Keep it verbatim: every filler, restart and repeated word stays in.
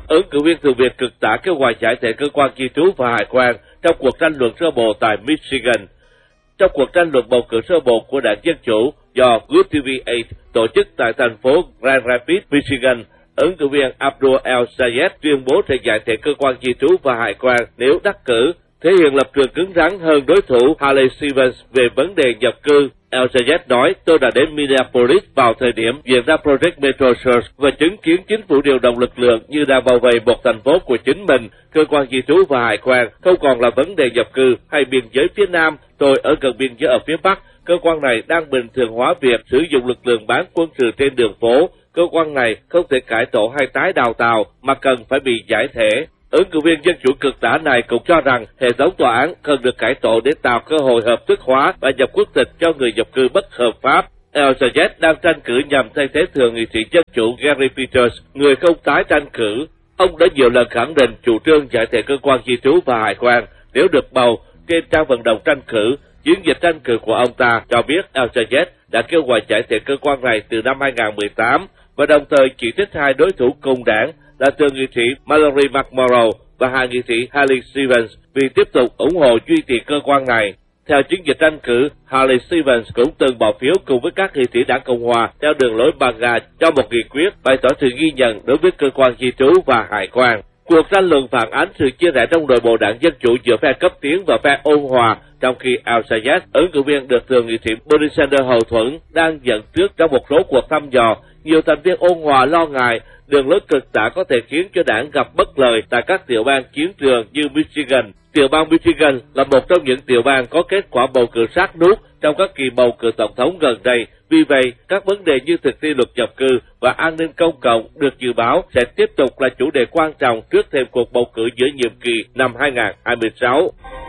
ứng cử viên Thượng viện cực tả kêu gọi giải thể cơ quan di trú và hải quan trong cuộc tranh luận sơ bộ tại Michigan. Trong cuộc tranh luận bầu cử sơ bộ của đảng Dân Chủ do Good ti vi tám tổ chức tại thành phố Grand Rapids, Michigan, ứng cử viên Abdul El-Sayed tuyên bố sẽ giải thể cơ quan di trú và hải quan nếu đắc cử, thể hiện lập trường cứng rắn hơn đối thủ Haley Stevens về vấn đề nhập cư. El-Sayed nói, tôi đã đến Minneapolis vào thời điểm diễn ra Project Metro Search và chứng kiến chính phủ điều động lực lượng như đang bảo vệ một thành phố của chính mình. Cơ quan di trú và hải quan không còn là vấn đề nhập cư hay biên giới phía Nam. Tôi ở gần biên giới ở phía Bắc. Cơ quan này đang bình thường hóa việc sử dụng lực lượng bán quân sự trên đường phố. Cơ quan này không thể cải tổ hay tái đào tạo mà cần phải bị giải thể. Ứng cử viên Dân Chủ cực tả này cũng cho rằng hệ thống tòa án cần được cải tổ để tạo cơ hội hợp thức hóa và nhập quốc tịch cho người nhập cư bất hợp pháp. El-Sayed đang tranh cử nhằm thay thế thượng nghị sĩ Dân Chủ Gary Peters, người không tái tranh cử. Ông đã nhiều lần khẳng định chủ trương giải thể cơ quan di trú và hải quan nếu được bầu. Trên trang vận động tranh cử, chiến dịch tranh cử của ông ta cho biết El-Sayed đã kêu gọi giải thể cơ quan này từ năm hai nghìn không trăm mười tám và đồng thời chỉ trích hai đối thủ cùng đảng là thượng nghị sĩ Mallory McMorrow và hạ nghị sĩ Haley Stevens vì tiếp tục ủng hộ duy trì cơ quan này. Theo chiến dịch tranh cử, Haley Stevens cũng từng bỏ phiếu cùng với các nghị sĩ đảng Cộng hòa theo đường lối MAGA cho một nghị quyết bày tỏ sự ghi nhận đối với cơ quan di trú và hải quan. Cuộc tranh luận phản ánh sự chia rẽ trong nội bộ đảng Dân Chủ giữa phe cấp tiến và phe ôn hòa, trong khi El-Sayed, ứng cử viên được thượng nghị sĩ Bernie Sanders hậu thuẫn, đang dẫn trước trong một số cuộc thăm dò. Nhiều thành viên ôn hòa lo ngại đường lối cực tả có thể khiến cho đảng gặp bất lợi tại các tiểu bang chiến trường như Michigan. Tiểu bang Michigan là một trong những tiểu bang có kết quả bầu cử sát nút trong các kỳ bầu cử tổng thống gần đây. Vì vậy, các vấn đề như thực thi luật nhập cư và an ninh công cộng được dự báo sẽ tiếp tục là chủ đề quan trọng trước thêm cuộc bầu cử giữa nhiệm kỳ năm hai nghìn không trăm hai mươi sáu.